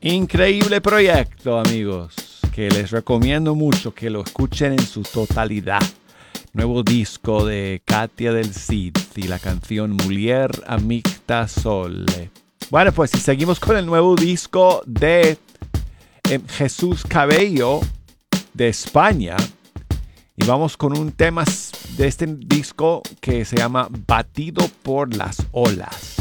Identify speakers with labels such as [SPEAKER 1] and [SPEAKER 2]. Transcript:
[SPEAKER 1] Increíble proyecto, amigos, que les recomiendo mucho que lo escuchen en su totalidad. Nuevo disco de Katia del Cid y la canción Mulier Amicta Sole. Bueno, pues si seguimos con el nuevo disco de Jesús Cabello de España. Y vamos con un tema de este disco que se llama Batido por las olas.